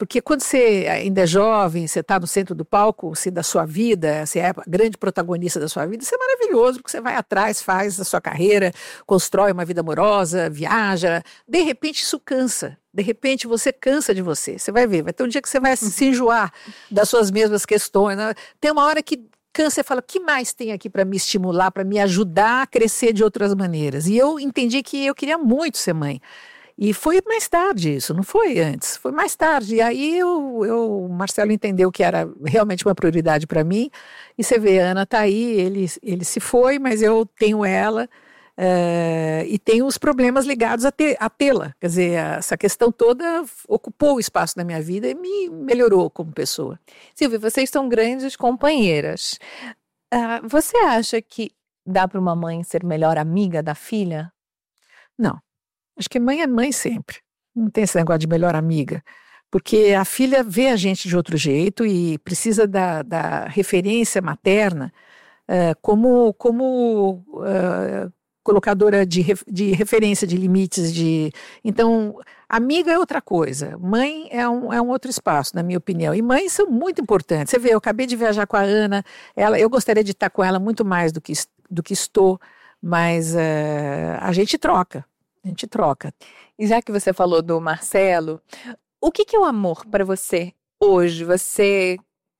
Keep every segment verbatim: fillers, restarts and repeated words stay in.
Porque quando você ainda é jovem, você está no centro do palco, você, da sua vida, você é a grande protagonista da sua vida, isso é maravilhoso, porque você vai atrás, faz a sua carreira, constrói uma vida amorosa, viaja. De repente isso cansa. De repente você cansa de você. Você vai ver, vai ter um dia que você vai se enjoar das suas mesmas questões. Né? Tem uma hora que cansa e fala, o que mais tem aqui para me estimular, para me ajudar a crescer de outras maneiras? E eu entendi que eu queria muito ser mãe. E foi mais tarde isso, não foi antes, foi mais tarde. E aí eu, eu, o Marcelo entendeu que era realmente uma prioridade para mim. E você vê, a Ana está aí, ele, ele se foi, mas eu tenho ela. Uh, e tenho os problemas ligados a, te, a tê-la. Quer dizer, essa questão toda ocupou o espaço da minha vida e me melhorou como pessoa. Silvia, vocês são grandes companheiras. Uh, você acha que dá para uma mãe ser melhor amiga da filha? Não. Acho que mãe é mãe sempre. Não tem esse negócio de melhor amiga. Porque a filha vê a gente de outro jeito e precisa da, da referência materna uh, como... como uh, colocadora de, de referência, de limites, de... Então, amiga é outra coisa, mãe é um, é um outro espaço, na minha opinião, e mães são muito importantes. Você vê, eu acabei de viajar com a Ana, ela, eu gostaria de estar com ela muito mais do que, do que estou, mas uh, a gente troca, a gente troca. E já que você falou do Marcelo, o que, que é o amor para você hoje? Você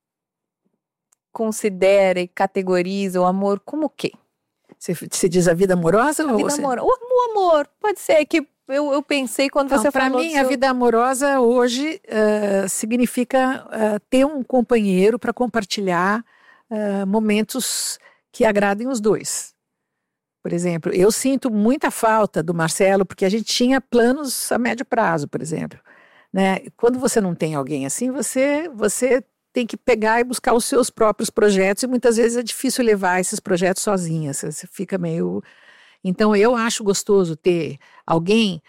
considera e categoriza o amor como o quê? Você, você diz a vida amorosa? A ou vida você... amorosa. O amor, pode ser que eu, eu pensei quando Não, você pra falou... Para mim, seu... a vida amorosa hoje uh, significa uh, ter um companheiro para compartilhar uh, momentos que agradem os dois. Por exemplo, eu sinto muita falta do Marcelo, porque a gente tinha planos a médio prazo, por exemplo. Né? Quando você não tem alguém assim, você... você tem que pegar e buscar os seus próprios projetos, e muitas vezes é difícil levar esses projetos sozinha, você fica meio... Então, eu acho gostoso ter alguém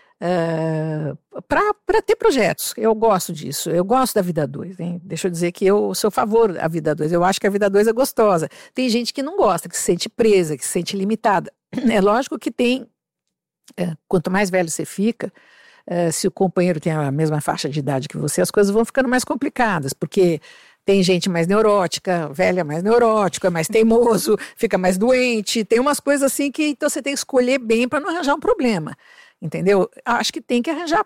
uh, para ter projetos, eu gosto disso, eu gosto da vida a dois, hein? Deixa eu dizer que eu sou a favor da vida a dois, eu acho que a vida a dois é gostosa. Tem gente que não gosta, que se sente presa, que se sente limitada. É lógico que tem, uh, quanto mais velho você fica, uh, se o companheiro tem a mesma faixa de idade que você, as coisas vão ficando mais complicadas, porque... Tem gente mais neurótica, velha mais neurótica, mais teimoso, fica mais doente. Tem umas coisas assim que então você tem que escolher bem para não arranjar um problema, entendeu? Acho que tem que arranjar...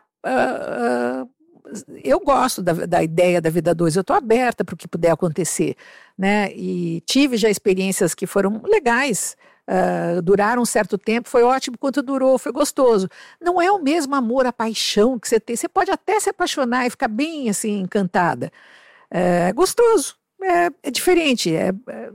Uh, uh, eu gosto da, da ideia da vida a dois, eu estou aberta para o que puder acontecer, né? E tive já experiências que foram legais, uh, duraram um certo tempo, foi ótimo quanto durou, foi gostoso. Não é o mesmo amor, a paixão que você tem. Você pode até se apaixonar e ficar bem assim, encantada. É gostoso, é, é diferente. É, é,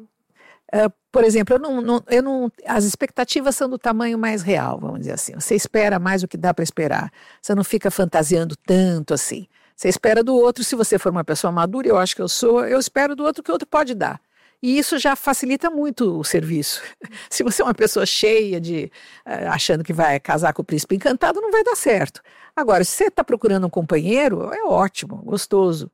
é, por exemplo, eu não, não, eu não, as expectativas são do tamanho mais real, vamos dizer assim. Você espera mais do que dá para esperar. Você não fica fantasiando tanto assim. Você espera do outro, se você for uma pessoa madura, eu acho que eu sou, eu espero do outro que o outro pode dar. E isso já facilita muito o serviço. Se você é uma pessoa cheia de, uh, achando que vai casar com o príncipe encantado, não vai dar certo. Agora, se você está procurando um companheiro, é ótimo, gostoso.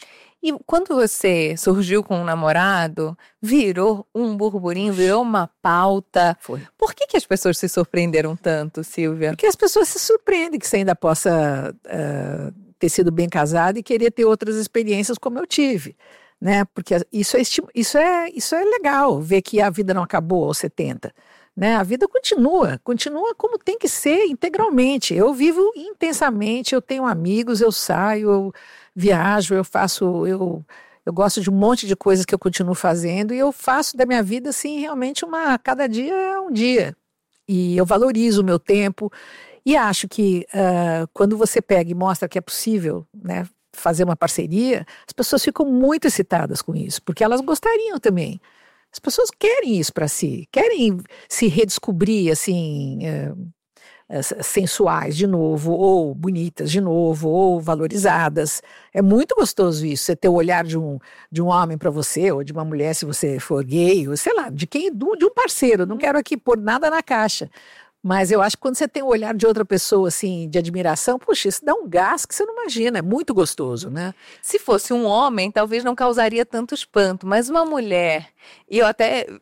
E quando você surgiu com um namorado, virou um burburinho, virou uma pauta. Foi. Por que, que as pessoas se surpreenderam tanto, Silvia? Porque as pessoas se surpreendem que você ainda possa uh, ter sido bem casada e querer ter outras experiências como eu tive. Né? Porque isso é, isso, é, isso é legal, ver que a vida não acabou aos setenta. Né? A vida continua, continua como tem que ser integralmente. Eu vivo intensamente, eu tenho amigos, eu saio, eu viajo, eu faço, eu, eu gosto de um monte de coisas que eu continuo fazendo e eu faço da minha vida assim realmente uma, cada dia é um dia. E eu valorizo o meu tempo e acho que uh, quando você pega e mostra que é possível, né, fazer uma parceria, as pessoas ficam muito excitadas com isso, porque elas gostariam também. As pessoas querem isso para si, querem se redescobrir assim, é, é, sensuais de novo, ou bonitas de novo, ou valorizadas. É muito gostoso isso, você ter o olhar de um, de um homem para você, ou de uma mulher se você for gay, ou sei lá, de quem, de um parceiro. Não quero aqui pôr nada na caixa. Mas eu acho que quando você tem o olhar de outra pessoa, assim, de admiração, puxa, isso dá um gás que você não imagina, é muito gostoso, né? Se fosse um homem, talvez não causaria tanto espanto, mas uma mulher, e eu até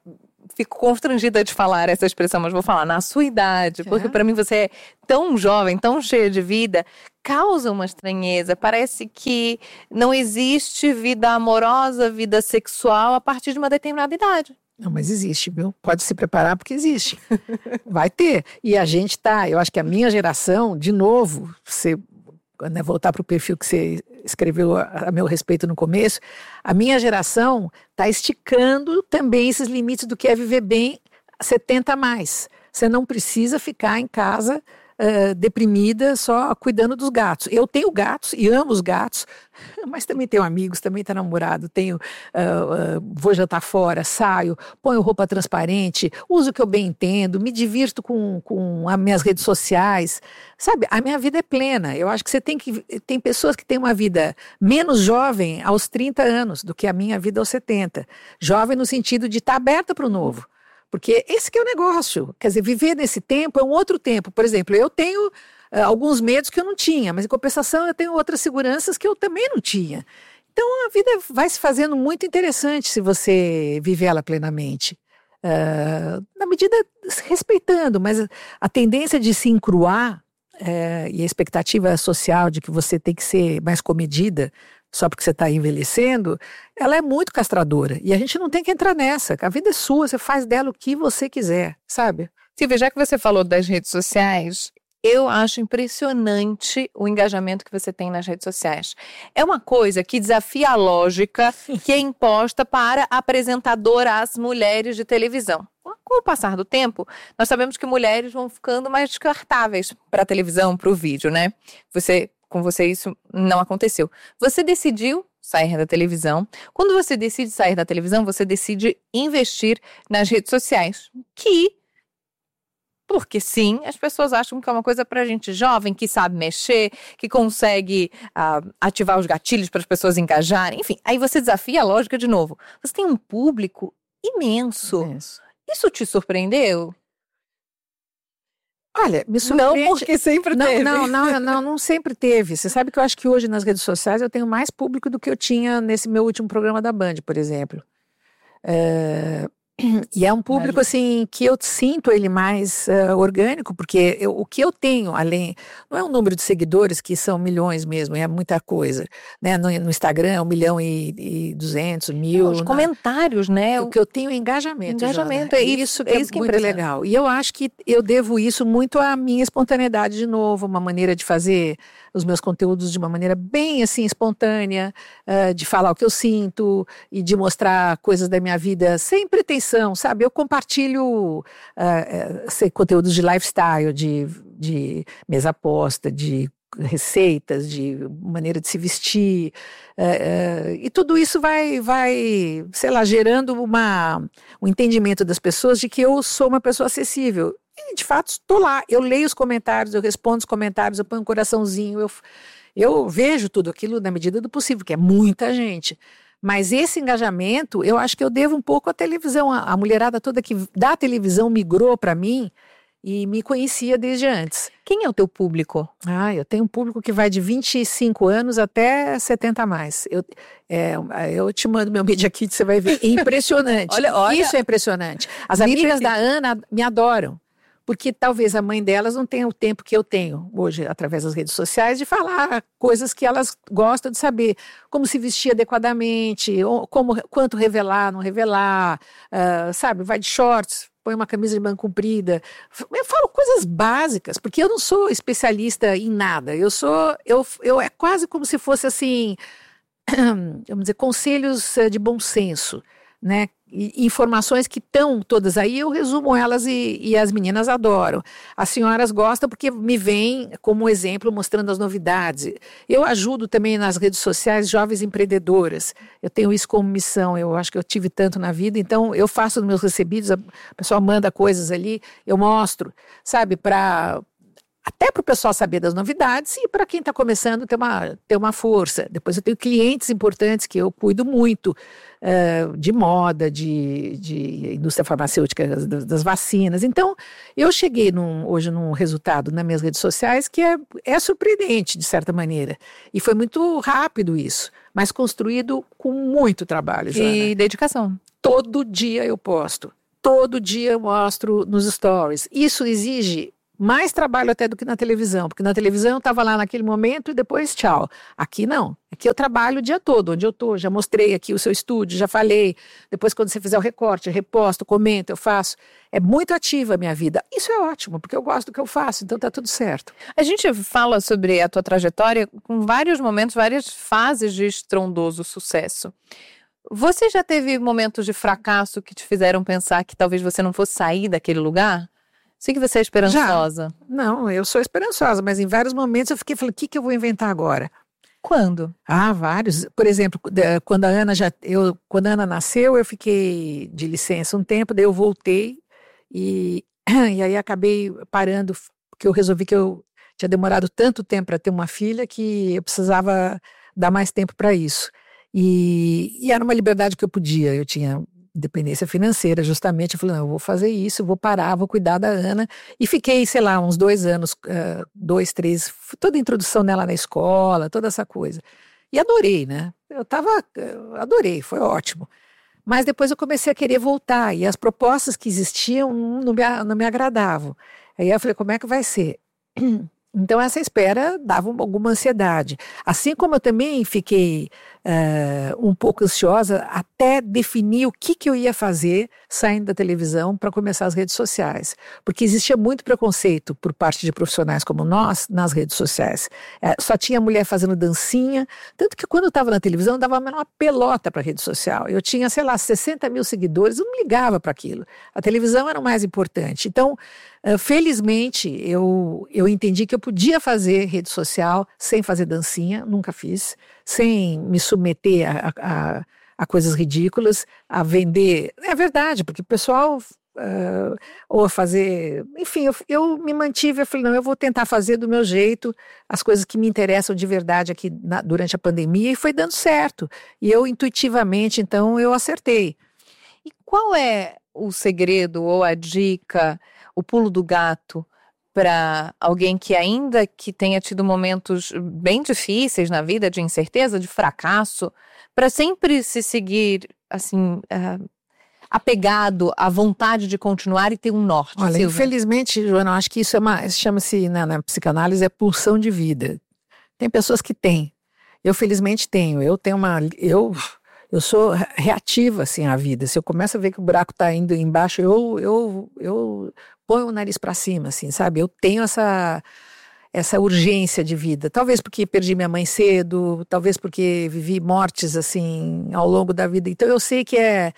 fico constrangida de falar essa expressão, mas vou falar na sua idade, porque É. para mim você é tão jovem, tão cheia de vida, causa uma estranheza. Parece que não existe vida amorosa, vida sexual a partir de uma determinada idade. Não, mas existe, viu? Pode se preparar porque existe. Vai ter. E a gente tá, eu acho que a minha geração, de novo, você, né, voltar para o perfil que você escreveu a, a meu respeito no começo, a minha geração está esticando também esses limites do que é viver bem setenta a mais. Você não precisa ficar em casa Uh, deprimida só cuidando dos gatos. Eu tenho gatos e amo os gatos, mas também tenho amigos, também tenho namorado, tenho, uh, uh, vou jantar fora, saio, ponho roupa transparente, uso o que eu bem entendo, me divirto com, com as minhas redes sociais, sabe? A minha vida é plena. Eu acho que você tem que, tem pessoas que têm uma vida menos jovem aos trinta anos do que a minha vida aos setenta. Jovem no sentido de estar aberta para o novo. Porque esse que é o negócio. Quer dizer, viver nesse tempo é um outro tempo. Por exemplo, eu tenho uh, alguns medos que eu não tinha, mas em compensação eu tenho outras seguranças que eu também não tinha. Então a vida vai se fazendo muito interessante se você viver ela plenamente. Uh, na medida, respeitando, mas a tendência de se encruar uh, e a expectativa social de que você tem que ser mais comedida só porque você está envelhecendo, ela é muito castradora. E a gente não tem que entrar nessa. A vida é sua, você faz dela o que você quiser, sabe? Silvia, já que você falou das redes sociais, eu acho impressionante o engajamento que você tem nas redes sociais. É uma coisa que desafia a lógica que é imposta para apresentadoras mulheres de televisão. Com o passar do tempo, nós sabemos que mulheres vão ficando mais descartáveis para a televisão, para o vídeo, né? Você... Com você isso não aconteceu. Você decidiu sair da televisão. Quando você decide sair da televisão, você decide investir nas redes sociais. Que, porque sim, as pessoas acham que é uma coisa pra gente jovem, que sabe mexer, que consegue uh, ativar os gatilhos para as pessoas engajarem. Enfim, aí você desafia a lógica de novo. Você tem um público imenso. Isso, isso te surpreendeu? Olha, me surpreende. Não, porque sempre não, teve. Não, não, não, não sempre teve. Você sabe que eu acho que hoje nas redes sociais eu tenho mais público do que eu tinha nesse meu último programa da Band, por exemplo. É... E é um público, Imagina. assim, que eu sinto ele mais uh, orgânico, porque eu, o que eu tenho, além, não é um número de seguidores que são milhões mesmo, é muita coisa, né? No, no Instagram é um milhão e, e duzentos, mil. Não, os comentários, né? O que eu tenho é engajamento. Engajamento, Jana. é isso, é, é isso que é muito legal. E eu acho que eu devo isso muito à minha espontaneidade de novo, uma maneira de fazer os meus conteúdos de uma maneira bem assim espontânea, uh, de falar o que eu sinto e de mostrar coisas da minha vida sem pretensão, sabe? Eu compartilho uh, uh, conteúdos de lifestyle, de, de mesa posta, de receitas, de maneira de se vestir, uh, uh, e tudo isso vai, vai, sei lá, gerando uma, um entendimento das pessoas de que eu sou uma pessoa acessível. E, de fato, estou lá, eu leio os comentários, eu respondo os comentários, eu ponho um coraçãozinho, eu, eu vejo tudo aquilo na medida do possível, que é muita gente. Mas esse engajamento, eu acho que eu devo um pouco à televisão. A, a mulherada toda que da televisão migrou para mim e me conhecia desde antes. Quem é o teu público? Ah, eu tenho um público que vai de vinte e cinco anos até setenta a mais. Eu, é, eu te mando meu Media Kit, você vai ver. É impressionante. olha, olha, Isso é impressionante. As amigas da Ana me adoram. Porque talvez a mãe delas não tenha o tempo que eu tenho hoje, através das redes sociais, de falar coisas que elas gostam de saber. Como se vestir adequadamente, como, quanto revelar, não revelar, uh, sabe? Vai de shorts, põe uma camisa de manga comprida. Eu falo coisas básicas, porque eu não sou especialista em nada. Eu sou, eu, eu é quase como se fosse assim, vamos dizer, conselhos de bom senso, né? E informações que estão todas aí, eu resumo elas e, e as meninas adoram. As senhoras gostam porque me veem como exemplo mostrando as novidades. Eu ajudo também nas redes sociais jovens empreendedoras. Eu tenho isso como missão, eu acho que eu tive tanto na vida, então eu faço nos meus recebidos, a pessoa manda coisas ali, eu mostro, sabe, para... até para o pessoal saber das novidades e para quem está começando ter uma, ter uma força. Depois eu tenho clientes importantes que eu cuido muito, uh, de moda, de, de indústria farmacêutica, das, das vacinas. Então, eu cheguei num, hoje num resultado nas minhas redes sociais que é, é surpreendente, de certa maneira. E foi muito rápido isso, mas construído com muito trabalho, Joana. E dedicação. Todo dia eu posto. todo dia eu mostro nos stories. Isso exige mais trabalho até do que na televisão, porque na televisão eu estava lá naquele momento e depois tchau. Aqui não, aqui eu trabalho o dia todo, onde eu estou, já mostrei aqui o seu estúdio, já falei, depois quando você fizer o recorte, eu reposto, comento, eu faço. É muito ativa a minha vida. Isso é ótimo, porque eu gosto do que eu faço, então tá tudo certo. A gente fala sobre a tua trajetória com vários momentos, várias fases de estrondoso sucesso. Você já teve momentos de fracasso que te fizeram pensar que talvez você não fosse sair daquele lugar? Sei que você é esperançosa. Já. Não, eu sou esperançosa, mas em vários momentos eu fiquei falando, o que, que eu vou inventar agora? Quando? Ah, vários. Por exemplo, quando a Ana já, eu, quando a Ana nasceu, eu fiquei de licença um tempo, daí eu voltei e, e aí acabei parando, porque eu resolvi que eu tinha demorado tanto tempo para ter uma filha que eu precisava dar mais tempo para isso. E, e era uma liberdade que eu podia, eu tinha independência financeira, justamente. Eu falei, não, eu vou fazer isso, vou parar, vou cuidar da Ana. E fiquei, sei lá, uns dois anos, uh, dois, três, toda a introdução dela na escola, toda essa coisa. E adorei, né? Eu tava, eu adorei, foi ótimo. Mas depois eu comecei a querer voltar, e as propostas que existiam não me, não me agradavam. Aí eu falei, como é que vai ser? Então essa espera dava uma, alguma ansiedade. Assim como eu também fiquei uh, um pouco ansiosa até definir o que, que eu ia fazer saindo da televisão para começar as redes sociais. Porque existia muito preconceito por parte de profissionais como nós nas redes sociais. É, só tinha mulher fazendo dancinha, tanto que quando eu estava na televisão eu dava a menor pelota para a rede social. Eu tinha, sei lá, sessenta mil seguidores, eu não ligava para aquilo. A televisão era o mais importante. Então, Uh, felizmente, eu, eu entendi que eu podia fazer rede social sem fazer dancinha, nunca fiz, sem me submeter a, a, a coisas ridículas, a vender. É verdade, porque o pessoal, uh, ou a fazer. Enfim, eu, eu me mantive, eu falei, não, eu vou tentar fazer do meu jeito as coisas que me interessam de verdade aqui na, durante a pandemia, e foi dando certo. E eu, intuitivamente, então, eu acertei. E qual é o segredo ou a dica, o pulo do gato para alguém que ainda que tenha tido momentos bem difíceis na vida, de incerteza, de fracasso, para sempre se seguir assim, uh, apegado à vontade de continuar e ter um norte? Olha, Silvia? Infelizmente, Joana, eu acho que isso é uma, chama-se na, na psicanálise, é pulsão de vida. Tem pessoas que têm. Eu felizmente tenho. Eu tenho uma, eu Eu sou reativa, assim, à vida. Se eu começo a ver que o buraco está indo embaixo, eu, eu, eu ponho o nariz para cima, assim, sabe? Eu tenho essa, essa urgência de vida. Talvez porque perdi minha mãe cedo, talvez porque vivi mortes, assim, ao longo da vida. Então, eu sei que é,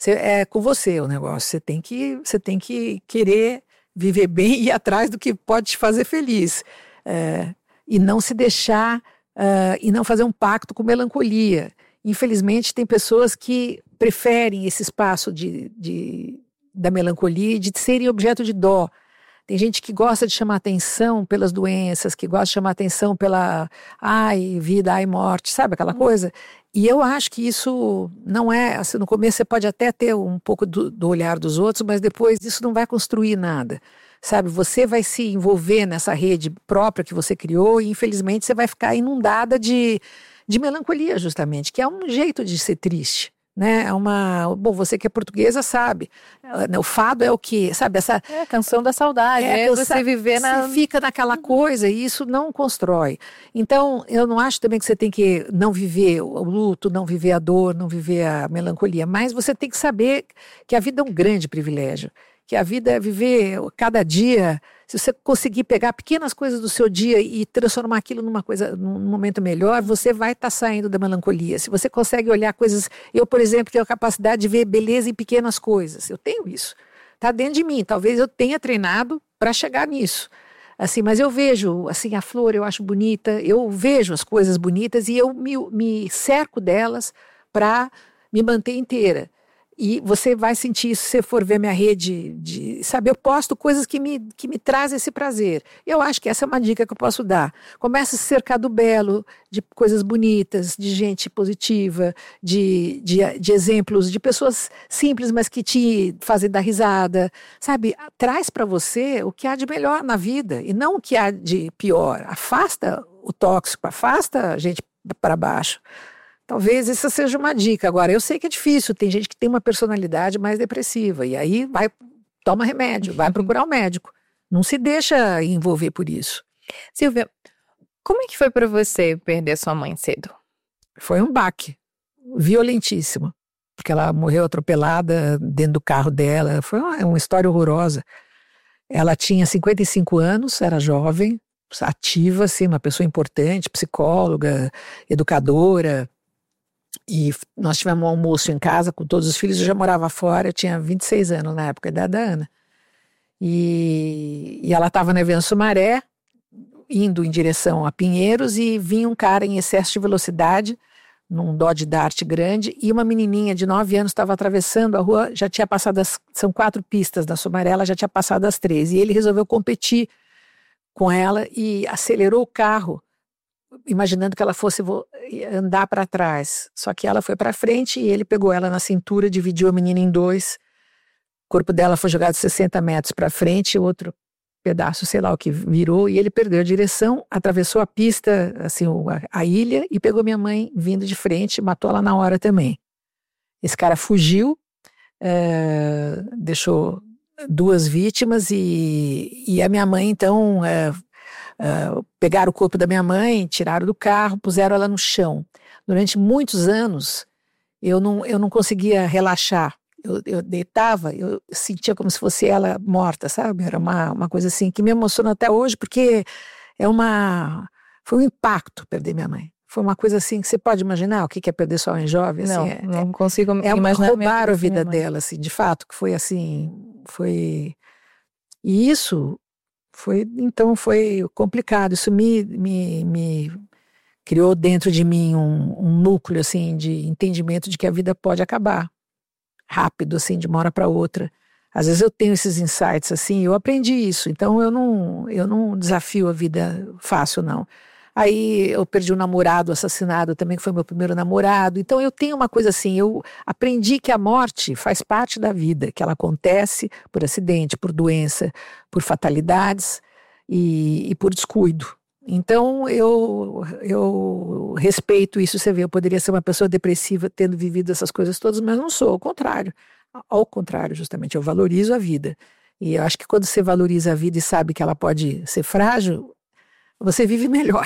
é com você o negócio. Você tem que, você tem que querer viver bem e ir atrás do que pode te fazer feliz. É, e não se deixar, uh, e não fazer um pacto com melancolia. Infelizmente, tem pessoas que preferem esse espaço de, de, da melancolia e de serem objeto de dó. Tem gente que gosta de chamar atenção pelas doenças, que gosta de chamar atenção pela ai, vida, ai, morte, sabe aquela coisa? E eu acho que isso não é, assim, no começo você pode até ter um pouco do, do olhar dos outros, mas depois isso não vai construir nada. Sabe, você vai se envolver nessa rede própria que você criou e infelizmente você vai ficar inundada de, de melancolia justamente, que é um jeito de ser triste, né? É uma, bom, você que é portuguesa sabe, o fado é o que, sabe, essa... É a canção da saudade, é, é você viver na... Você fica naquela coisa e isso não constrói. Então, eu não acho também que você tem que não viver o luto, não viver a dor, não viver a melancolia, mas você tem que saber que a vida é um grande privilégio. Que a vida é viver cada dia, se você conseguir pegar pequenas coisas do seu dia e transformar aquilo numa coisa, num momento melhor, você vai estar tá saindo da melancolia. Se você consegue olhar coisas, eu, por exemplo, tenho a capacidade de ver beleza em pequenas coisas, eu tenho isso, está dentro de mim, talvez eu tenha treinado para chegar nisso, assim, mas eu vejo, assim, a flor eu acho bonita, eu vejo as coisas bonitas e eu me, me cerco delas para me manter inteira. E você vai sentir isso se você for ver minha rede, de, sabe, eu posto coisas que me, que me trazem esse prazer. Eu acho que essa é uma dica que eu posso dar. Comece a se cercar do belo, de coisas bonitas, de gente positiva, de, de, de exemplos, de pessoas simples, mas que te fazem dar risada. Sabe, traz para você o que há de melhor na vida e não o que há de pior. Afasta o tóxico, afasta a gente para baixo. Talvez essa seja uma dica. Agora, eu sei que é difícil, tem gente que tem uma personalidade mais depressiva, e aí vai, toma remédio, vai procurar um médico. Não se deixa envolver por isso. Silvia, como é que foi para você perder sua mãe cedo? Foi um baque, violentíssimo, porque ela morreu atropelada dentro do carro dela, foi uma, uma história horrorosa. Ela tinha cinquenta e cinco anos, era jovem, ativa, assim, uma pessoa importante, psicóloga, educadora, e nós tivemos um almoço em casa com todos os filhos. Eu já morava fora, eu tinha vinte e seis anos na época, a idade da Ana. E, e ela estava na Avenida Sumaré, indo em direção a Pinheiros, e vinha um cara em excesso de velocidade, num Dodge Dart grande, e uma menininha de nove anos estava atravessando a rua, já tinha passado, as, são quatro pistas da Sumaré, ela já tinha passado as três, e ele resolveu competir com ela e acelerou o carro, imaginando que ela fosse andar para trás. Só que ela foi para frente e ele pegou ela na cintura, dividiu a menina em dois. O corpo dela foi jogado sessenta metros para frente, outro pedaço, sei lá o que, virou, e ele perdeu a direção, atravessou a pista, assim, a, a ilha, e pegou minha mãe vindo de frente, matou ela na hora também. Esse cara fugiu, é, deixou duas vítimas, e, e a minha mãe, então, é, Uh, pegaram o corpo da minha mãe, tiraram do carro, puseram ela no chão. Durante muitos anos, eu não, eu não conseguia relaxar. Eu, eu deitava, eu sentia como se fosse ela morta, sabe? Era uma, uma coisa assim que me emociona até hoje, porque é uma, foi um impacto perder minha mãe. Foi uma coisa assim que você pode imaginar o que é perder sua mãe jovem. Não, assim, é, não consigo é, imaginar. Roubaram a vida dela, assim, de fato, que foi assim, foi... E isso... Foi, então foi complicado, isso me, me, me criou dentro de mim um, um núcleo assim, de entendimento de que a vida pode acabar, rápido, assim, de uma hora para outra. Às vezes eu tenho esses insights assim, eu aprendi isso, então eu não, eu não desafio a vida fácil, não. Aí eu perdi um namorado assassinado também, que foi meu primeiro namorado. Então eu tenho uma coisa assim, eu aprendi que a morte faz parte da vida, que ela acontece por acidente, por doença, por fatalidades e, e por descuido. Então eu, eu respeito isso. Você vê, eu poderia ser uma pessoa depressiva tendo vivido essas coisas todas, mas não sou, ao contrário. Ao contrário, justamente, eu valorizo a vida. E eu acho que quando você valoriza a vida e sabe que ela pode ser frágil, você vive melhor.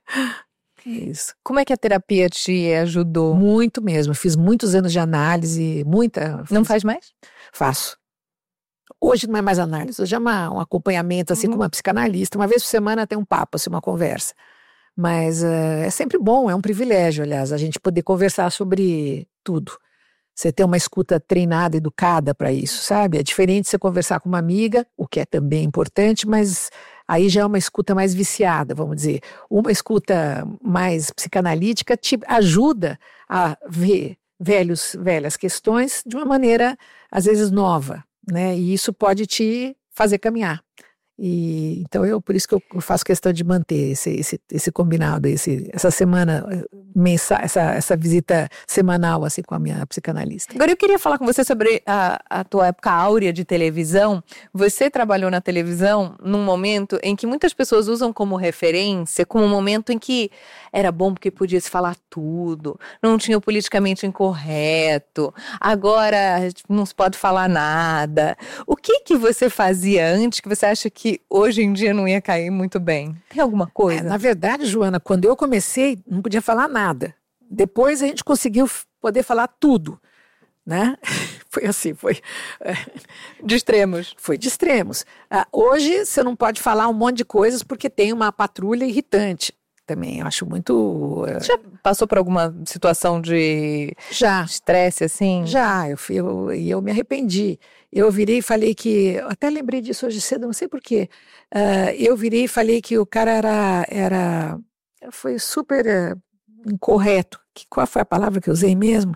Isso. Como é que a terapia te ajudou? Muito mesmo. Fiz muitos anos de análise, muita... Não fiz... faz mais? Faço. Hoje não é mais análise, hoje é uma, um acompanhamento assim, uhum. com uma psicanalista. Uma vez por semana tem um papo, assim, uma conversa. Mas uh, é sempre bom, é um privilégio, aliás, a gente poder conversar sobre tudo. Você ter uma escuta treinada, educada para isso, sabe? É diferente você conversar com uma amiga, o que é também importante, mas aí já é uma escuta mais viciada, vamos dizer. Uma escuta mais psicanalítica te ajuda a ver velhos, velhas questões de uma maneira, às vezes, nova, né? E isso pode te fazer caminhar. E, então, eu, por isso que eu faço questão de manter esse, esse, esse combinado, esse, essa semana, mensa, essa, essa visita semanal assim, com a minha psicanalista. Agora eu queria falar com você sobre a, a tua época áurea de televisão. Você trabalhou na televisão num momento em que muitas pessoas usam como referência, como um momento em que era bom porque podia se falar tudo, não tinha o politicamente incorreto, agora não se pode falar nada. O que que você fazia antes que você acha que hoje em dia não ia cair muito bem? Tem alguma coisa? É, na verdade, Joana, quando eu comecei, não podia falar nada. Depois a gente conseguiu poder falar tudo, né? Foi assim, foi... É, de extremos. Foi de extremos. Ah, hoje você não pode falar um monte de coisas porque tem uma patrulha irritante. Também, eu acho muito... Você já passou por alguma situação de já. estresse, assim? Já, eu, eu, eu me arrependi. Eu virei e falei que... Eu até lembrei disso hoje cedo, não sei porquê. Uh, eu virei e falei que o cara era... era foi super uh, incorreto. Que, qual foi a palavra que eu usei mesmo?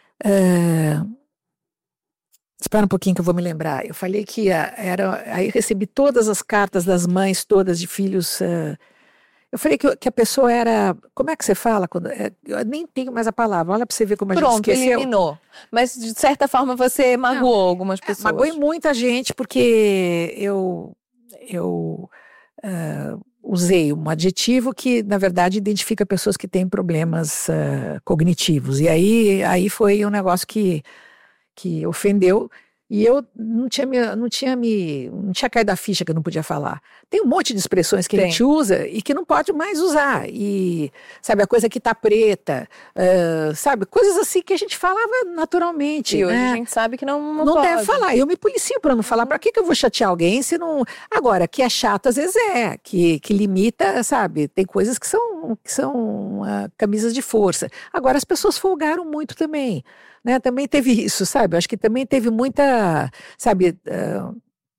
Uh, espera um pouquinho que eu vou me lembrar. Eu falei que uh, era... Aí recebi todas as cartas das mães, todas de filhos... Uh, Eu falei que, que a pessoa era... Como é que você fala? Quando, é, eu nem tenho mais a palavra. Olha para você ver como a Pronto, gente esqueceu. Pronto, eliminou. Mas, de certa forma, você magoou Não, algumas pessoas. É, magoei muita gente, porque eu... eu uh, usei um adjetivo que, na verdade, identifica pessoas que têm problemas uh, cognitivos. E aí, aí foi um negócio que, que ofendeu. E eu não tinha, me, não, tinha me, não tinha caído a ficha que eu não podia falar. Tem um monte de expressões que Tem. a gente usa e que não pode mais usar. E, sabe, a coisa que tá preta, uh, sabe, coisas assim que a gente falava naturalmente. E hoje né? a gente sabe que não, não, não pode. deve falar. Eu me policio para não falar. Para que, que eu vou chatear alguém se não... Agora, que é chato às vezes é, que, que limita, sabe, tem coisas que são, que são uh, camisas de força. Agora, as pessoas folgaram muito também. Né, também teve isso, sabe? Acho que também teve muita, sabe, uh,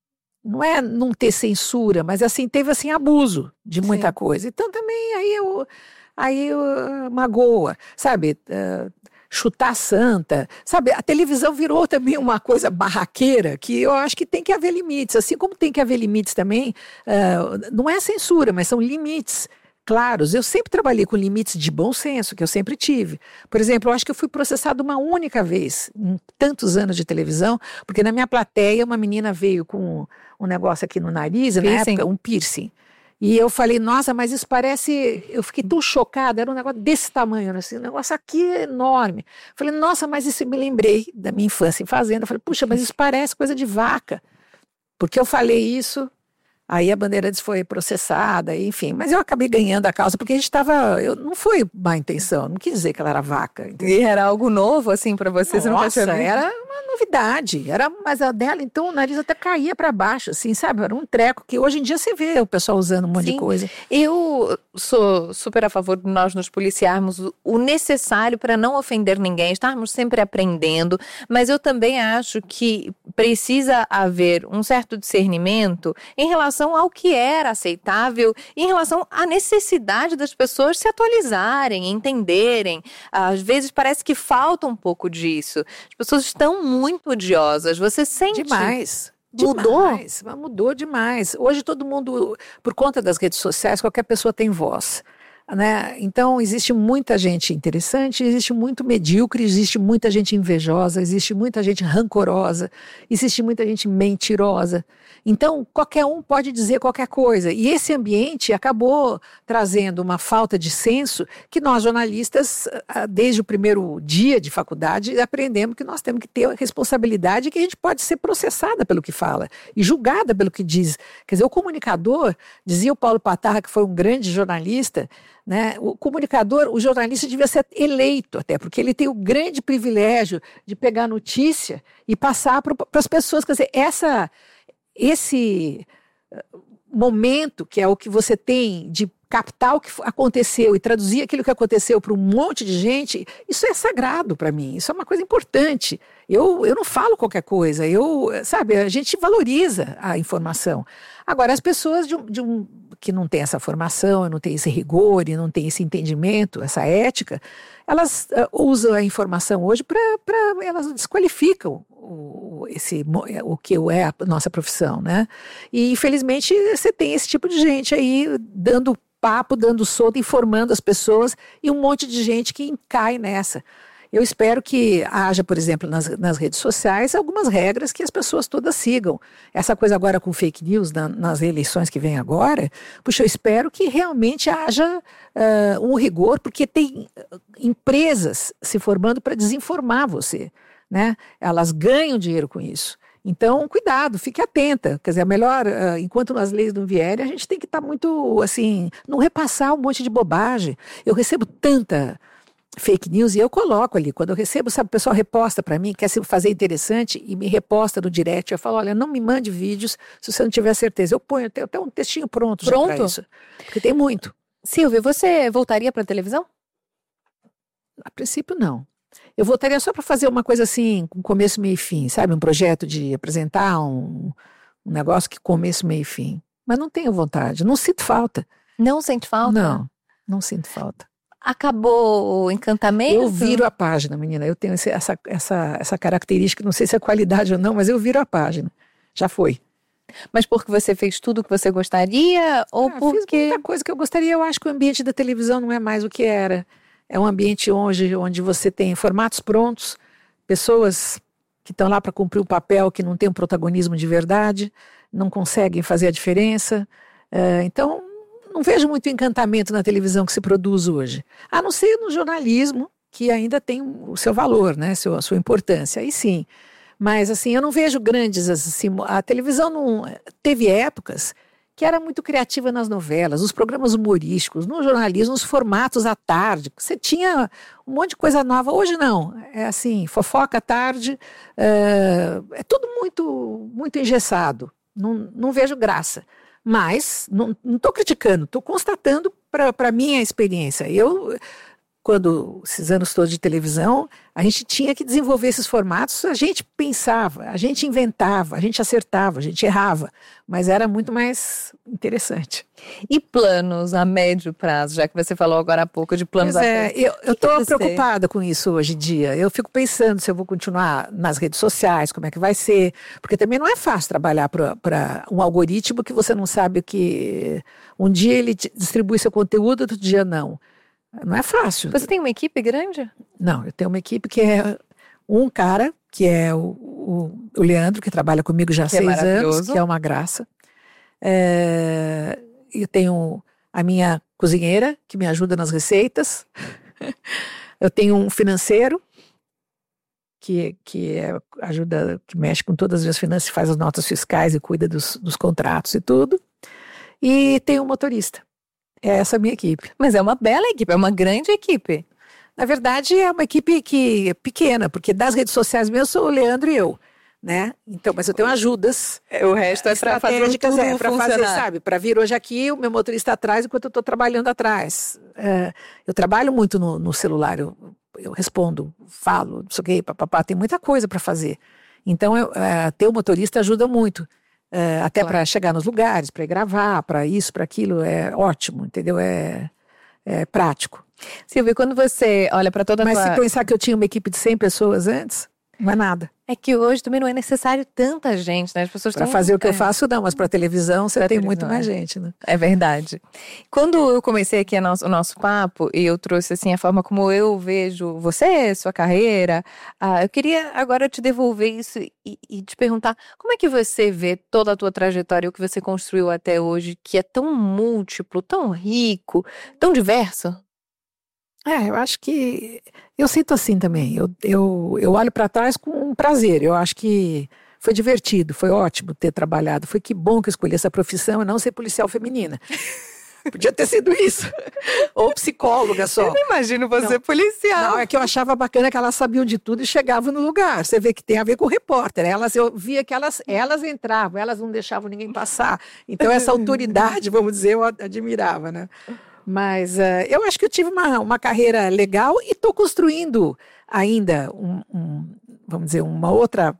não é não ter censura, mas assim, teve assim abuso de muita Sim. coisa. Então também aí eu, aí eu, uh, magoa, sabe? Uh, chutar santa, sabe? A televisão virou também uma coisa barraqueira que eu acho que tem que haver limites, assim como tem que haver limites também, uh, não é censura, mas são limites claros. Eu sempre trabalhei com limites de bom senso, que eu sempre tive. Por exemplo, eu acho que eu fui processada uma única vez, em tantos anos de televisão, porque na minha plateia uma menina veio com um negócio aqui no nariz, na época, um piercing. E eu falei, nossa, mas isso parece... Eu fiquei tão chocada, era um negócio desse tamanho, assim, um negócio aqui enorme. Falei, nossa, mas isso me lembrei da minha infância em fazenda. Falei, puxa, mas isso parece coisa de vaca. Porque eu falei isso... Aí a Bandeirantes foi processada, enfim. Mas eu acabei ganhando a causa, porque a gente estava... Não foi má intenção, não quis dizer que ela era vaca. Entendeu? E era algo novo, assim, para vocês? Nossa, era uma novidade. Era, mas a dela, então, o nariz até caía para baixo, assim, sabe? Era um treco que hoje em dia você vê o pessoal usando um monte Sim. de coisa. Eu sou super a favor de nós nos policiarmos o necessário para não ofender ninguém, estarmos sempre aprendendo, mas eu também acho que precisa haver um certo discernimento em relação ao que era aceitável e em relação à necessidade das pessoas se atualizarem, entenderem. Às vezes parece que falta um pouco disso. As pessoas estão muito odiosas. Você sente... Demais. Mudou? Demais, mudou demais. Hoje todo mundo, por conta das redes sociais, qualquer pessoa tem voz. Né? Então existe muita gente interessante, existe muito medíocre, existe muita gente invejosa, existe muita gente rancorosa, existe muita gente mentirosa. Então qualquer um pode dizer qualquer coisa, e esse ambiente acabou trazendo uma falta de senso que nós jornalistas, desde o primeiro dia de faculdade, aprendemos que nós temos que ter a responsabilidade e que a gente pode ser processada pelo que fala e julgada pelo que diz. Quer dizer, o comunicador, dizia o Paulo Patarra, que foi um grande jornalista, né? O comunicador, o jornalista devia ser eleito até, porque ele tem o grande privilégio de pegar a notícia e passar para as pessoas. Quer dizer, essa, esse momento que é o que você tem de captar o que aconteceu e traduzir aquilo que aconteceu para um monte de gente, isso é sagrado para mim, isso é uma coisa importante. Eu, eu não falo qualquer coisa, eu, sabe, a gente valoriza a informação. Agora, as pessoas de um, de um, que não têm essa formação, não têm esse rigor e não têm esse entendimento, essa ética, elas uh, usam a informação hoje para... elas desqualificam o, esse, o que é a nossa profissão, né? E, infelizmente, você tem esse tipo de gente aí dando papo, dando solto, informando as pessoas e um monte de gente que cai nessa. Eu espero que haja, por exemplo, nas, nas redes sociais, algumas regras que as pessoas todas sigam. Essa coisa agora com fake news na, nas eleições que vem agora, puxa, eu espero que realmente haja uh, um rigor, porque tem empresas se formando para desinformar você, né? Elas ganham dinheiro com isso. Então, cuidado, fique atenta. Quer dizer, é melhor, uh, enquanto as leis não vierem, a gente tem que estar tá muito, assim, não repassar um monte de bobagem. Eu recebo tanta fake news e eu coloco ali. Quando eu recebo, sabe, o pessoal reposta para mim, quer se fazer interessante e me reposta no direct. Eu falo, olha, não me mande vídeos se você não tiver certeza. Eu ponho até, até um textinho pronto, pronto? já para isso. Porque tem muito. Silvia, você voltaria para a televisão? A princípio, não. Eu voltaria só para fazer uma coisa assim, com começo, meio e fim, sabe? Um projeto de apresentar um, um negócio que começo, meio e fim. Mas não tenho vontade, não sinto falta. Não sente falta? Não, não sinto falta. Acabou o encantamento? Eu viro a página, menina. Eu tenho esse, essa, essa, essa característica, não sei se é qualidade ou não, mas eu viro a página. Já foi. Mas porque você fez tudo o que você gostaria? Ou ah, porque... Fiz muita coisa que eu gostaria. Eu acho que o ambiente da televisão não é mais o que era. É um ambiente onde, onde você tem formatos prontos, pessoas que estão lá para cumprir um papel que não tem um protagonismo de verdade, não conseguem fazer a diferença. Uh, então, não vejo muito encantamento na televisão que se produz hoje. A não ser no jornalismo, que ainda tem o seu valor, né? Seu, a sua importância. Aí sim. Mas, assim, eu não vejo grandes... Assim, a televisão não... Teve épocas que era muito criativa nas novelas, nos programas humorísticos, no jornalismo, nos formatos à tarde. Você tinha um monte de coisa nova. Hoje não. É assim, fofoca à tarde. É, é tudo muito, muito engessado. Não, não vejo graça. Mas, não estou criticando, estou constatando para a minha experiência. Eu... Quando, esses anos todos de televisão, a gente tinha que desenvolver esses formatos, a gente pensava, a gente inventava, a gente acertava, a gente errava, mas era muito mais interessante. E planos a médio prazo, já que você falou agora há pouco de planos pois a é, eu estou preocupada com isso hoje em dia. Eu fico pensando se eu vou continuar nas redes sociais, como é que vai ser, porque também não é fácil trabalhar para um algoritmo que você não sabe o que... Um dia ele distribui seu conteúdo, outro dia não. Não é fácil. Você tem uma equipe grande? Não, eu tenho uma equipe que é um cara, que é o, o, o Leandro, que trabalha comigo já há seis anos, que é uma graça. É, eu tenho a minha cozinheira, que me ajuda nas receitas. Eu tenho um financeiro, que, que é, ajuda, que mexe com todas as minhas finanças, faz as notas fiscais e cuida dos, dos contratos e tudo. E tenho um motorista. É essa a minha equipe. Mas é uma bela equipe, é uma grande equipe. Na verdade, é uma equipe que é pequena, porque das redes sociais mesmo sou o Leandro e eu, né? Então, mas eu tenho ajudas. O resto é para fazer tudo é, para fazer, funcionar. sabe? Para vir hoje aqui, o meu motorista atrás, enquanto eu estou trabalhando atrás. É, eu trabalho muito no, no celular, eu, eu respondo, falo, não sei o quê, papapá, tem muita coisa para fazer. Então, eu, é, ter o motorista ajuda muito. É, até claro. Para chegar nos lugares, para ir gravar, para isso, para aquilo, é ótimo, entendeu? É, é prático. Silvia, quando você olha para toda a Mas tua... se pensar que eu tinha uma equipe de cem pessoas antes, não é nada. É que hoje também não é necessário tanta gente, né? As pessoas Para tão... fazer o que é. eu faço, não, mas para televisão você pra tem televisão, muito mais é. gente, né? É verdade. Quando eu comecei aqui a nosso, o nosso papo, e eu trouxe assim a forma como eu vejo você, sua carreira, ah, eu queria agora te devolver isso e, e te perguntar como é que você vê toda a tua trajetória, o que você construiu até hoje, que é tão múltiplo, tão rico, tão diverso? É, eu acho que eu sinto assim também. Eu, eu, eu olho para trás com prazer. Eu acho que foi divertido, foi ótimo ter trabalhado. Foi que bom que eu escolhi essa profissão e não ser policial feminina. Podia ter sido isso. Ou psicóloga só. Eu não imagino você não, policial. Não, é que eu achava bacana que elas sabiam de tudo e chegavam no lugar. Você vê que tem a ver com o repórter. Elas, eu via que elas, elas entravam, elas não deixavam ninguém passar. Então essa autoridade, vamos dizer, eu admirava, né? Mas uh, eu acho que eu tive uma, uma carreira legal e estou construindo ainda, um, um, vamos dizer, uma outra,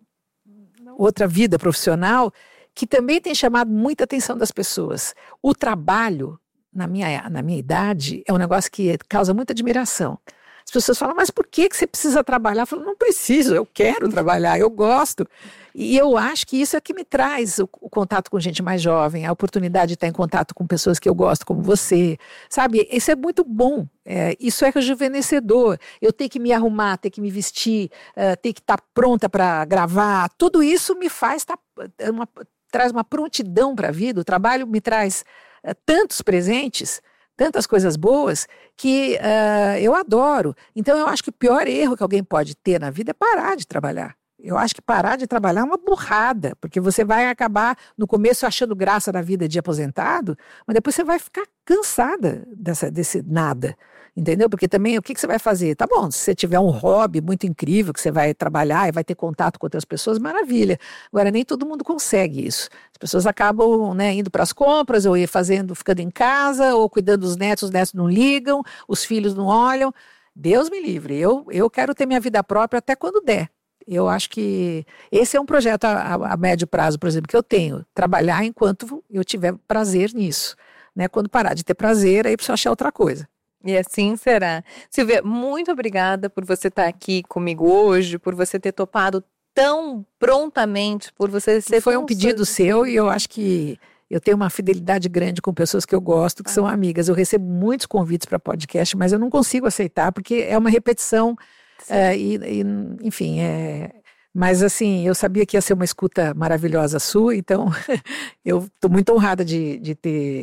outra vida profissional que também tem chamado muita atenção das pessoas. O trabalho, na minha, na minha idade, é um negócio que causa muita admiração. As pessoas falam, mas por que, que você precisa trabalhar? Eu falo, não preciso, eu quero trabalhar, eu gosto. E eu acho que isso é que me traz o, o contato com gente mais jovem, a oportunidade de estar em contato com pessoas que eu gosto, como você. Sabe, isso é muito bom, é, isso é rejuvenescedor. Eu tenho que me arrumar, ter que me vestir, uh, ter que estar pronta para gravar, tudo isso me faz, tá, uma, traz uma prontidão para a vida. O trabalho me traz uh, tantos presentes, tantas coisas boas, que uh, eu adoro. Então eu acho que o pior erro que alguém pode ter na vida é parar de trabalhar. Eu acho que parar de trabalhar é uma burrada, porque você vai acabar no começo achando graça na vida de aposentado, mas depois você vai ficar cansada dessa, desse nada, entendeu? Porque também o que, que você vai fazer? Tá bom, se você tiver um hobby muito incrível, que você vai trabalhar e vai ter contato com outras pessoas, maravilha. Agora, nem todo mundo consegue isso. As pessoas acabam, né, indo para as compras, ou ir fazendo, ficando em casa, ou cuidando dos netos, os netos não ligam, os filhos não olham. Deus me livre, eu, eu quero ter minha vida própria até quando der. Eu acho que esse é um projeto a, a, a médio prazo, por exemplo, que eu tenho. Trabalhar enquanto eu tiver prazer nisso. Né? Quando parar de ter prazer, aí preciso achar outra coisa. E assim será. Silvia, muito obrigada por você estar aqui comigo hoje, por você ter topado tão prontamente, por você ser... Foi um pedido seu e eu acho que eu tenho uma fidelidade grande com pessoas que eu gosto, que ah. são amigas. Eu recebo muitos convites para podcast, mas eu não consigo aceitar, porque é uma repetição... É, e, e, enfim, é, mas assim, eu sabia que ia ser uma escuta maravilhosa sua, então eu estou muito honrada de, de ter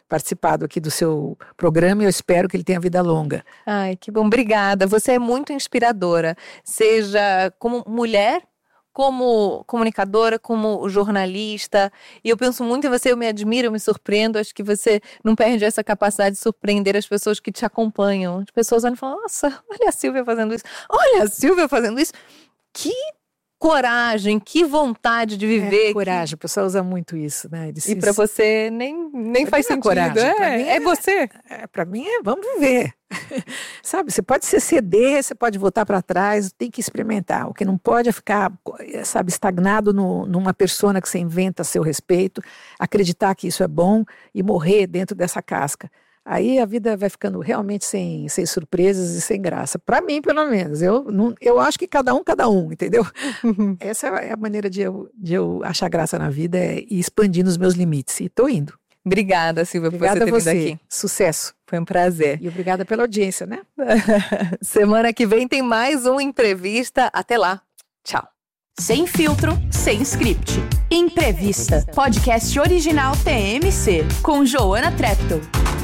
participado aqui do seu programa e eu espero que ele tenha vida longa. Ai, que bom. Obrigada. Você é muito inspiradora, seja como mulher, como comunicadora, como jornalista, e eu penso muito em você, eu me admiro, eu me surpreendo, acho que você não perde essa capacidade de surpreender as pessoas que te acompanham. As pessoas olham e falam, nossa, olha a Silvia fazendo isso, olha a Silvia fazendo isso, que coragem, que vontade de viver. É, coragem, que... o pessoal usa muito isso, né? E para você nem, nem faz sentido. Coragem. É, é, é você. É, para mim é vamos viver. Sabe, você pode se ceder, você pode voltar para trás, tem que experimentar. O que não pode é ficar, sabe, estagnado no, numa persona que você inventa a seu respeito, acreditar que isso é bom e morrer dentro dessa casca. Aí a vida vai ficando realmente sem, sem surpresas e sem graça. Para mim, pelo menos. Eu, não, eu acho que cada um, cada um, entendeu? Essa é a maneira de eu, de eu achar graça na vida, é ir expandindo os meus limites. E estou indo. Obrigada, Silvia, obrigada por você ter você. vindo aqui. Sucesso. Foi um prazer. E obrigada pela audiência, né? Semana que vem tem mais uma entrevista. Até lá. Tchau. Sem filtro, sem script. Entrevista. Podcast original T M C, com Joana Treptow.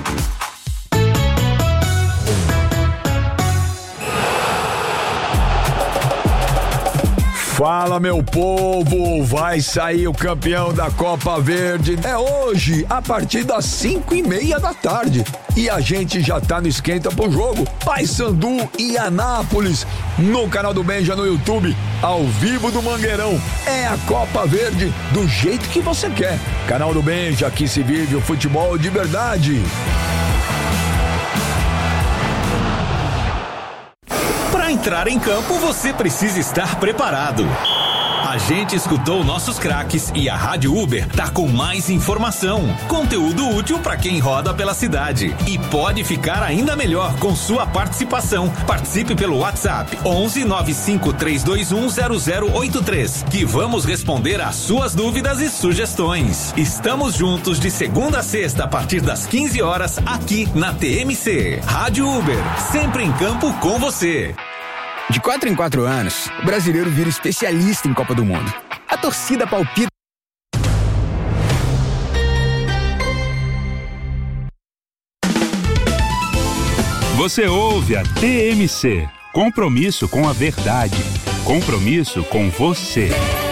Fala, meu povo, vai sair o campeão da Copa Verde. É hoje, a partir das cinco e meia da tarde. E a gente já tá no esquenta pro jogo. Paysandu e Anápolis, no canal do Benja no YouTube, ao vivo do Mangueirão. É a Copa Verde do jeito que você quer. Canal do Benja, aqui se vive o futebol de verdade. Para entrar em campo, você precisa estar preparado. A gente escutou nossos craques e a Rádio Uber tá com mais informação, conteúdo útil para quem roda pela cidade. E pode ficar ainda melhor com sua participação. Participe pelo WhatsApp onze nove cinco três dois um zero zero oito três, que vamos responder às suas dúvidas e sugestões. Estamos juntos de segunda a sexta a partir das quinze horas aqui na T M C. Rádio Uber, sempre em campo com você. De quatro em quatro anos, o brasileiro vira especialista em Copa do Mundo. A torcida palpita. Você ouve a T M C. Compromisso com a verdade. Compromisso com você.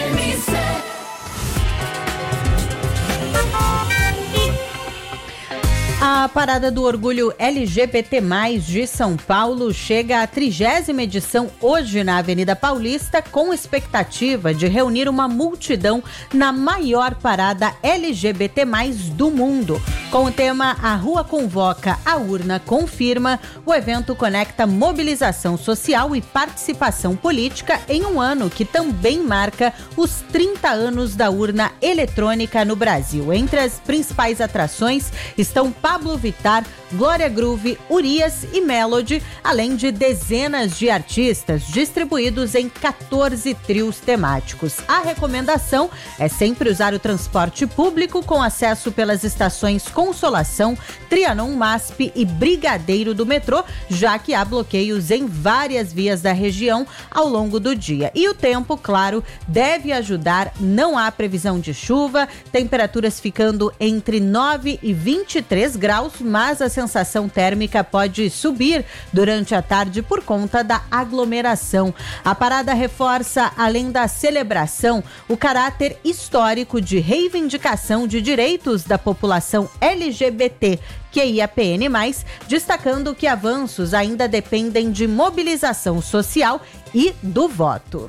A Parada do Orgulho L G B T mais, de São Paulo chega à trigésima edição hoje na Avenida Paulista, com expectativa de reunir uma multidão na maior parada L G B T mais, do mundo. Com o tema A Rua Convoca, a Urna Confirma, o evento conecta mobilização social e participação política em um ano que também marca os trinta anos da urna eletrônica no Brasil. Entre as principais atrações estão Pablo Vittar, Glória Groove, Urias e Melody, além de dezenas de artistas distribuídos em quatorze trios temáticos. A recomendação é sempre usar o transporte público com acesso pelas estações Consolação, Trianon MASP e Brigadeiro do metrô, já que há bloqueios em várias vias da região ao longo do dia. E o tempo, claro, deve ajudar, não há previsão de chuva, temperaturas ficando entre nove e vinte e três graus, mas a sensação térmica pode subir durante a tarde por conta da aglomeração. A parada reforça, além da celebração, o caráter histórico de reivindicação de direitos da população L G B T Q I A P N mais, destacando que avanços ainda dependem de mobilização social e do voto.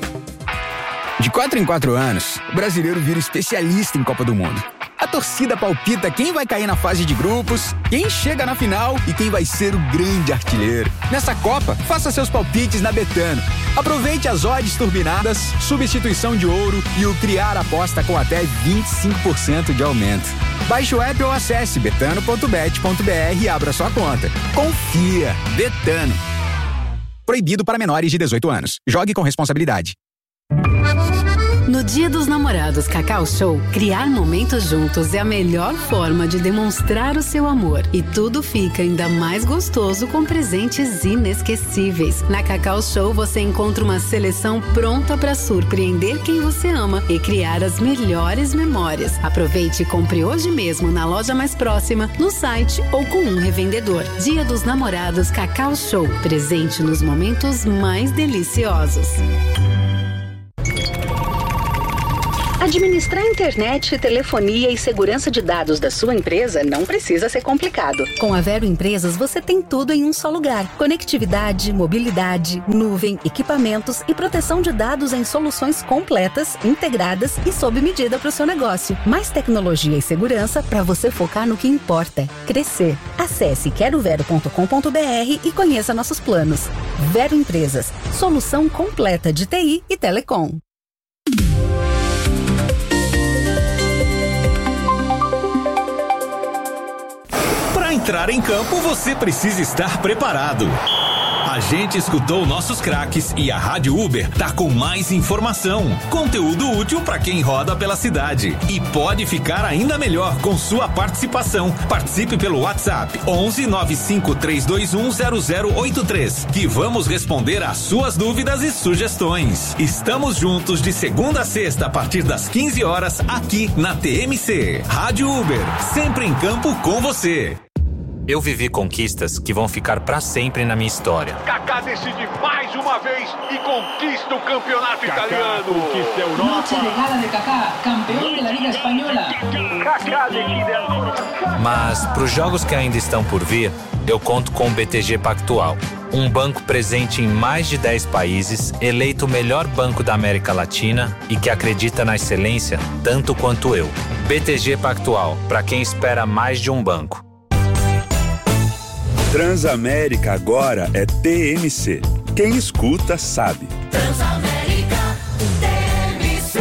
De quatro em quatro anos, o brasileiro vira especialista em Copa do Mundo. A torcida palpita quem vai cair na fase de grupos, quem chega na final e quem vai ser o grande artilheiro. Nessa Copa, faça seus palpites na Betano. Aproveite as odds turbinadas, substituição de ouro e o Criar Aposta com até vinte e cinco por cento de aumento. Baixe o app ou acesse betano ponto bet ponto b r e abra sua conta. Confia! Betano. Proibido para menores de dezoito anos. Jogue com responsabilidade. No Dia dos Namorados Cacau Show, criar momentos juntos é a melhor forma de demonstrar o seu amor. E tudo fica ainda mais gostoso com presentes inesquecíveis. Na Cacau Show você encontra uma seleção pronta para surpreender quem você ama e criar as melhores memórias. Aproveite e compre hoje mesmo na loja mais próxima, no site ou com um revendedor. Dia dos Namorados Cacau Show. Presente nos momentos mais deliciosos. Administrar internet, telefonia e segurança de dados da sua empresa não precisa ser complicado. Com a Vero Empresas, você tem tudo em um só lugar. Conectividade, mobilidade, nuvem, equipamentos e proteção de dados em soluções completas, integradas e sob medida para o seu negócio. Mais tecnologia e segurança para você focar no que importa: crescer. Acesse quero vero ponto com ponto b r e conheça nossos planos. Vero Empresas, solução completa de T I e telecom. Para entrar em campo, você precisa estar preparado. A gente escutou nossos craques e a Rádio Uber tá com mais informação, conteúdo útil para quem roda pela cidade. E pode ficar ainda melhor com sua participação. Participe pelo WhatsApp onze nove cinco três dois um zero zero oito três, que vamos responder às suas dúvidas e sugestões. Estamos juntos de segunda a sexta a partir das quinze horas aqui na T M C. Rádio Uber, sempre em campo com você. Eu vivi conquistas que vão ficar pra sempre na minha história. Kaká decide mais uma vez e conquista o campeonato Kaká italiano. Conquista a Europa. Noche de gala de Kaká, campeão da Liga Espanhola. Kaká decide agora. Mas pros jogos que ainda estão por vir, eu conto com o B T G Pactual. Um banco presente em mais de dez países, eleito o melhor banco da América Latina e que acredita na excelência tanto quanto eu. B T G Pactual, para quem espera mais de um banco. Transamérica agora é T M C. Quem escuta sabe. Transamérica, T M C.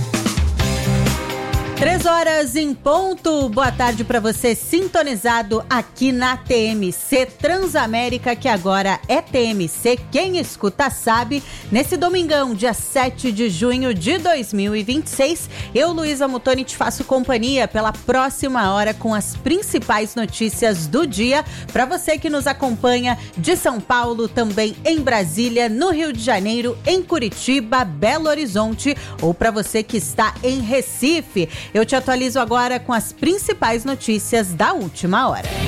Três horas em ponto. Boa tarde para você sintonizado aqui na T M C Transamérica, que agora é T M C. Quem escuta sabe. Nesse domingão, dia sete de junho de dois mil e vinte e seis, eu, Luísa Mutoni, te faço companhia pela próxima hora com as principais notícias do dia. Para você que nos acompanha de São Paulo, também em Brasília, no Rio de Janeiro, em Curitiba, Belo Horizonte, ou para você que está em Recife. Eu te atualizo agora com as principais notícias da última hora.